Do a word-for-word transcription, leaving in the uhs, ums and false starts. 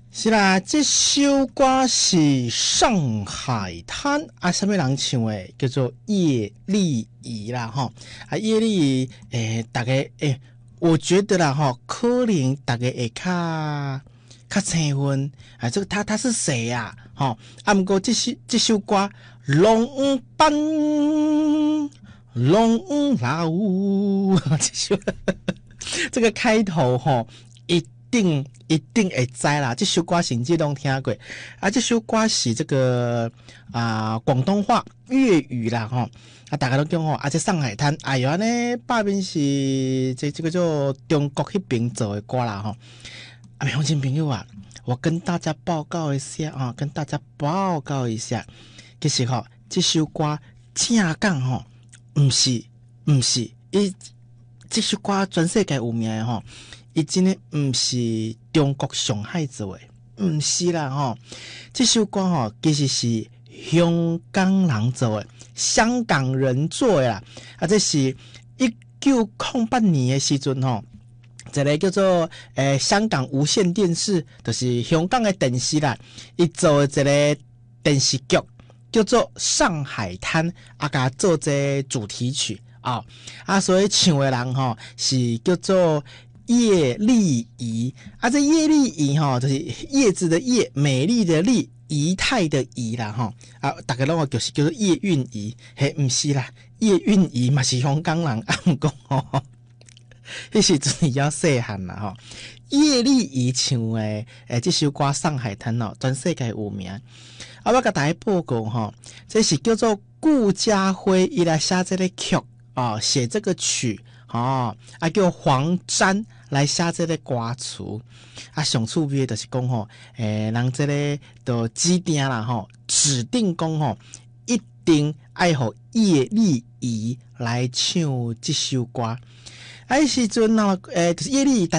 是啦，这首歌是《上海滩》啊，什么人唱的？叫做叶丽仪啦，哈啊，叶丽仪，诶，大家诶，我觉得啦，哈，可能大家会较较青分啊，这个他他是谁呀、啊？哈，啊，不过这首这首歌龙班龙老，这首这个开头哈，一定一定会知啦。这首歌甚至拢听过啊，这首歌是这个啊广东话粤语啦哈。啊，大家都讲吼，啊，这上海滩，哎呦，呢，百面是这这个叫中国迄边做的歌啦哈。啊，乡亲朋友啊，我跟大家报告一下啊，跟大家报告一下，其实吼，这首歌正讲吼，唔是唔是，伊这首歌全世界有名的吼，伊真的唔是中国上海做的，唔是啦吼，这首歌吼其实是香港人做的，香港人做的啦，啊，这是一九零八年的时阵吼。一个叫做诶、呃、香港无线电视，就是香港的电视啦，伊做一个电视剧叫做《上海滩》，啊，甲做这主题曲啊、哦，啊，所以唱的人吼是叫做叶丽仪，啊，这叶丽仪吼就是叶子的叶，美丽的丽，仪态的仪啦吼，啊，大家拢就是叫做叶蕴仪，嘿，毋是啦，叶蕴仪嘛是香港人，啊，毋讲吼。迄时阵伊还细汉啦吼，叶丽仪唱诶诶，这首歌《上海滩》哦，全世界有名。啊，我甲大家报告吼，这是叫做顾嘉辉伊来写这个曲哦，写这个曲哦，啊叫黄沾来写这个歌词。啊，上趣味就是讲吼，诶，人这个都指定啦吼，指定讲吼，一定爱互叶丽仪来唱这首歌。迄时阵哦，诶，就是叶丽仪。